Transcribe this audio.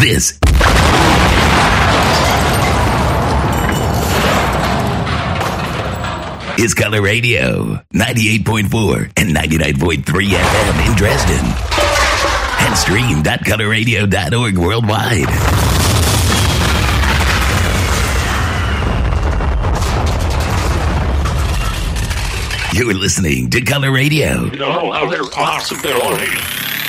This is Color Radio, 98.4 and 99.3 FM in Dresden. And stream.colorradio.org worldwide. You're listening to Color Radio. You know, there's possibility.